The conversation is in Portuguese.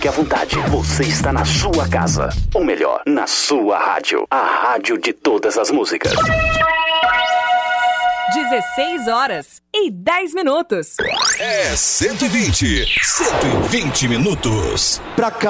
Fique à vontade, você está na sua casa. Ou melhor, na sua rádio. A rádio de todas as músicas. 16h10. É 120 minutos. Pra cá.